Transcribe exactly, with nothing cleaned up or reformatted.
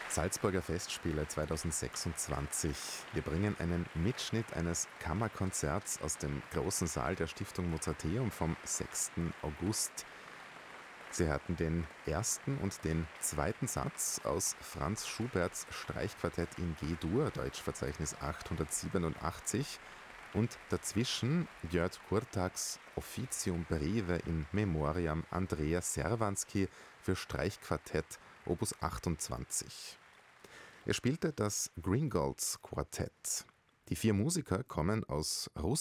Salzburger Festspiele zweitausendsechsundzwanzig. Wir bringen einen Mitschnitt eines Kammerkonzerts aus dem großen Saal der Stiftung Mozarteum vom sechsten August. Sie hörten den ersten und den zweiten Satz aus Franz Schuberts Streichquartett in G-Dur, Deutschverzeichnis achthundertsiebenundachtzig, und dazwischen György Kurtágs Officium breve in memoriam Andrea Servanski für Streichquartett Opus achtundzwanzig. Er spielte das Gringolds Quartett. Die vier Musiker kommen aus Russland